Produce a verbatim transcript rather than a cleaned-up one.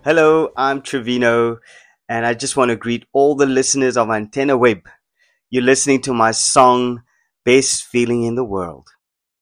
Hello, I'm Trevino, and I just want to greet all the listeners of Antenna Web. You're listening to my song, Best Feeling in the World.